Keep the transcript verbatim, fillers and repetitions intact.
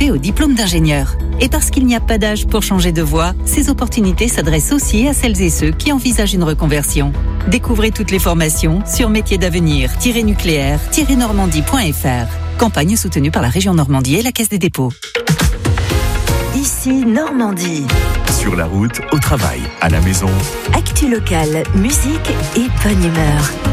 accéder au diplôme d'ingénieur. Et parce qu'il n'y a pas d'âge pour changer de voie, ces opportunités s'adressent aussi à celles et ceux qui envisagent une reconversion. Découvrez toutes les formations sur métiers d'avenir tiret nucléaire tiret normandie point f r. Campagne soutenue par la région Normandie et la Caisse des dépôts. Ici Normandie. Sur la route, au travail, à la maison. Actu locale, musique et bonne humeur.